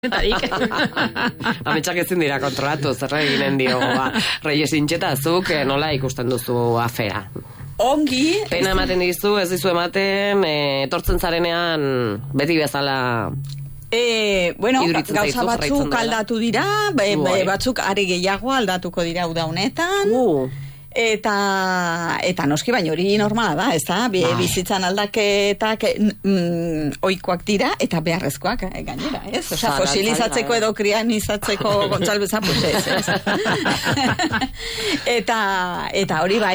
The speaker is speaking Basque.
Ametsak ezin dira kontrolatu, zer eginen dio, Reyes Intxeta, zuk nola ikusten duzu afera? Ongi. Pena ematen dizu, ez dizu ematen, etortzen zarenean beti bezala... Bueno, iduritzen gauza zaizu, batzuk jarraitzen dela. aldatu dira, batzuk are gehiago aldatuko dira uda honetan. Eta noski baina hori normala da, ez da? Bizitzan aldaketak ohikoak dira eta beharrezkoak gainera, ez? Osea, fosilizatzeko edo krianizatzeko Gontzalbeza, pues ez. Eta hori bai.